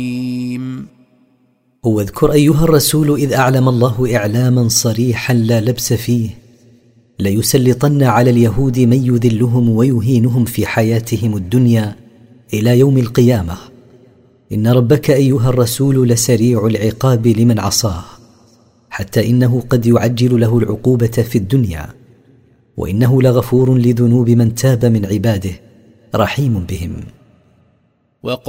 واذكر أيها الرسول إذ أعلم الله إعلاما صريحا لا لبس فيه: ليسلطن على اليهود من يذلهم ويهينهم في حياتهم الدنيا إلى يوم القيامة. إن ربك أيها الرسول لسريع العقاب لمن عصاه، حتى إنه قد يعجل له العقوبة في الدنيا، وإنه لغفور لذنوب من تاب من عباده، رحيم بهم.